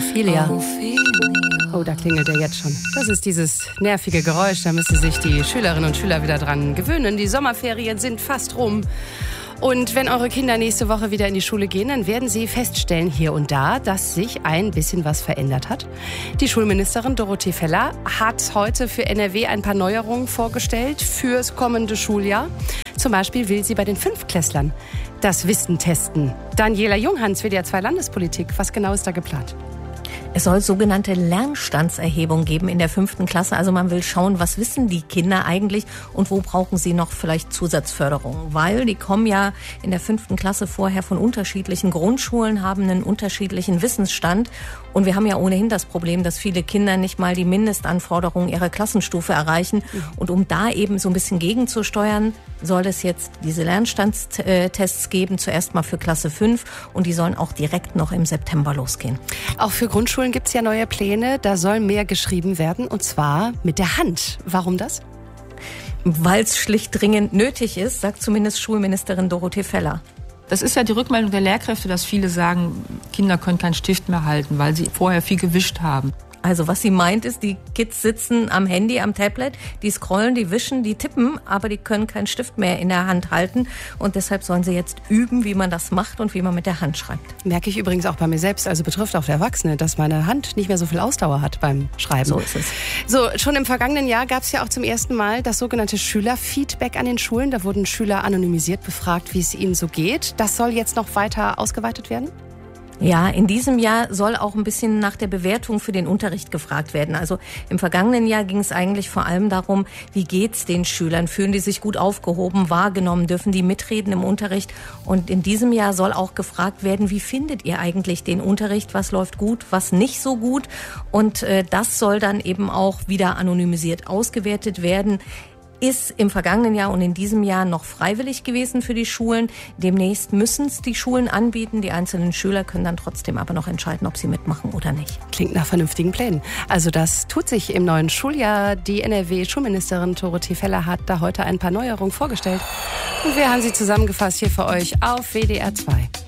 Ophelia. Oh, da klingelt er jetzt schon. Das ist dieses nervige Geräusch, da müssen sich die Schülerinnen und Schüler wieder dran gewöhnen. Die Sommerferien sind fast rum. Und wenn eure Kinder nächste Woche wieder in die Schule gehen, dann werden sie feststellen hier und da, dass sich ein bisschen was verändert hat. Die Schulministerin Dorothee Feller hat heute für NRW ein paar Neuerungen vorgestellt fürs kommende Schuljahr. Zum Beispiel will sie bei den Fünftklässlern das Wissen testen. Daniela Junghans, WDR 2 Landespolitik. Was genau ist da geplant? Es soll sogenannte Lernstandserhebung geben in der 5. Klasse. Also man will schauen, was wissen die Kinder eigentlich und wo brauchen sie noch vielleicht Zusatzförderung. Weil die kommen ja in der 5. Klasse vorher von unterschiedlichen Grundschulen, haben einen unterschiedlichen Wissensstand. Und wir haben ja ohnehin das Problem, dass viele Kinder nicht mal die Mindestanforderungen ihrer Klassenstufe erreichen. Und um da eben so ein bisschen gegenzusteuern, soll es jetzt diese Lernstandstests geben, zuerst mal für Klasse 5. Und die sollen auch direkt noch im September losgehen. Auch für Grundschulen gibt es ja neue Pläne. Da soll mehr geschrieben werden, und zwar mit der Hand. Warum das? Weil es schlicht dringend nötig ist, sagt zumindest Schulministerin Dorothee Feller. Das ist ja die Rückmeldung der Lehrkräfte, dass viele sagen, Kinder können keinen Stift mehr halten, weil sie vorher viel gewischt haben. Also was sie meint ist, die Kids sitzen am Handy, am Tablet, die scrollen, die wischen, die tippen, aber die können keinen Stift mehr in der Hand halten. Und deshalb sollen sie jetzt üben, wie man das macht und wie man mit der Hand schreibt. Merke ich übrigens auch bei mir selbst, also betrifft auch Erwachsene, dass meine Hand nicht mehr so viel Ausdauer hat beim Schreiben. So ist es. So, schon im vergangenen Jahr gab es ja auch zum ersten Mal das sogenannte Schülerfeedback an den Schulen. Da wurden Schüler anonymisiert befragt, wie es ihnen so geht. Das soll jetzt noch weiter ausgeweitet werden? Ja, in diesem Jahr soll auch ein bisschen nach der Bewertung für den Unterricht gefragt werden. Also im vergangenen Jahr ging es eigentlich vor allem darum, wie geht's den Schülern? Fühlen die sich gut aufgehoben, wahrgenommen? Dürfen die mitreden im Unterricht? Und in diesem Jahr soll auch gefragt werden, wie findet ihr eigentlich den Unterricht? Was läuft gut, was nicht so gut? Und das soll dann eben auch wieder anonymisiert ausgewertet werden. Ist im vergangenen Jahr und in diesem Jahr noch freiwillig gewesen für die Schulen. Demnächst müssen es die Schulen anbieten. Die einzelnen Schüler können dann trotzdem aber noch entscheiden, ob sie mitmachen oder nicht. Klingt nach vernünftigen Plänen. Also das tut sich im neuen Schuljahr. Die NRW-Schulministerin Dorothee Feller hat da heute ein paar Neuerungen vorgestellt. Und wir haben sie zusammengefasst hier für euch auf WDR 2.